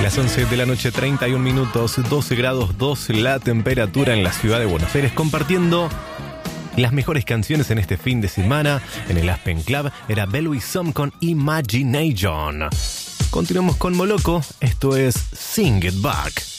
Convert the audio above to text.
Las 11 de la noche, 31 minutos, 12 grados 2 la temperatura en la ciudad de Buenos Aires, compartiendo las mejores canciones en este fin de semana. En el Aspen Club era Belly Som con Imagination. Continuamos con Moloko, esto es Sing It Back.